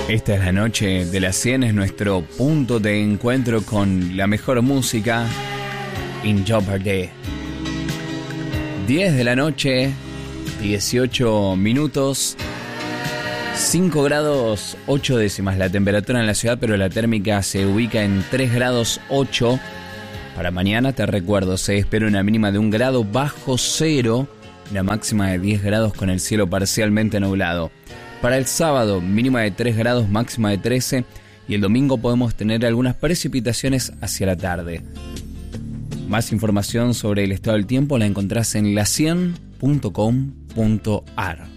Esta es la noche de las 100, es nuestro punto de encuentro con la mejor música. In Jeopardy. 10 de la noche, 18 minutos, 5 grados 8 décimas la temperatura en la ciudad, pero la térmica se ubica en 3 grados 8. Para mañana, te recuerdo, se espera una mínima de 1 grado bajo cero, la máxima de 10 grados con el cielo parcialmente nublado. Para el sábado, mínima de 3 grados, máxima de 13, y el domingo podemos tener algunas precipitaciones hacia la tarde. Más información sobre el estado del tiempo la encontrás en la100.com.ar.